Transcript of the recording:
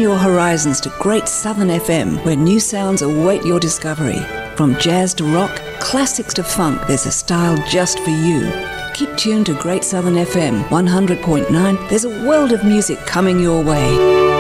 your horizons to Great Southern FM, where new sounds await your discovery. From jazz to rock, classics to funk, there's a style just for you. Keep tuned to Great Southern FM 100.9. There's a world of music coming your way.